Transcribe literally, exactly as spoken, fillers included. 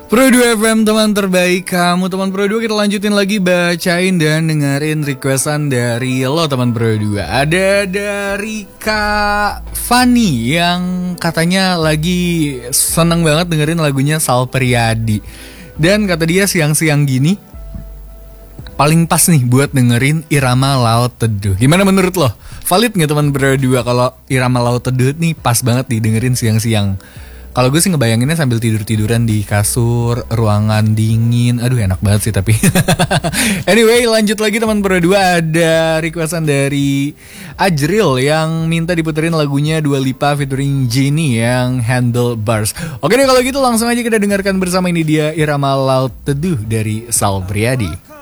Pro dua F M, teman terbaik kamu. Teman Pro dua, kita lanjutin lagi bacain dan dengerin requestan dari lo teman Pro dua. Ada dari Kak Fani yang katanya lagi seneng banget dengerin lagunya Sal Priadi. Dan kata dia siang-siang gini paling pas nih buat dengerin Irama Laut Teduh. Gimana menurut lo? Valid gak teman Pro dua kalau Irama Laut Teduh nih pas banget didengerin siang-siang? Kalau gue sih ngebayanginnya sambil tidur-tiduran di kasur, ruangan dingin. Aduh enak banget sih tapi. Anyway, lanjut lagi teman Pro dua. Ada requestan dari Ajril yang minta diputerin lagunya Dua Lipa featuring Jennie yang Handlebars. Oke deh, kalau gitu langsung aja kita dengarkan bersama. Ini dia Irama Laut Teduh dari Sal Priadi.